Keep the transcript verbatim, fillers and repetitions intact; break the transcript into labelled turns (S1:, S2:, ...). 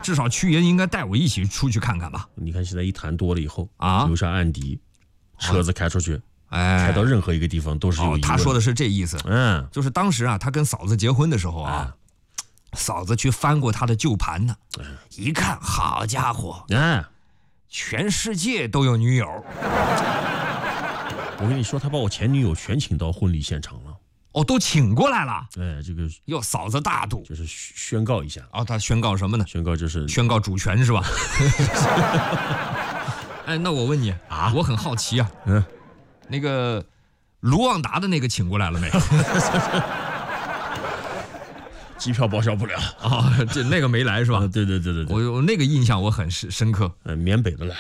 S1: 至少曲爷应该带我一起出去看看吧。
S2: 你看现在一谈多了以后
S1: 啊，
S2: 留下案底，车子开出去，
S1: 哎，
S2: 开到任何一个地方都是有疑问、
S1: 哦。他说的是这意思，
S2: 嗯，
S1: 就是当时啊，他跟嫂子结婚的时候啊，哎、嫂子去翻过他的旧盘呢，嗯、一看，好家伙，
S2: 哎，
S1: 全世界都有女友。
S2: 我跟你说，他把我前女友全请到婚礼现场了。
S1: 哦，都请过来了。
S2: 哎，这个
S1: 哟，嫂子大度，
S2: 就是宣告一下。
S1: 哦，他宣告什么呢？
S2: 宣告就是
S1: 宣告主权是吧？哎，那我问你啊，我很好奇啊，嗯，那个卢旺达的那个请过来了没？
S2: 机票报销不了
S1: 啊、哦，这那个没来是吧？
S2: 啊、对对对对对，
S1: 我我那个印象我很深深刻。
S2: 呃，缅北的来了。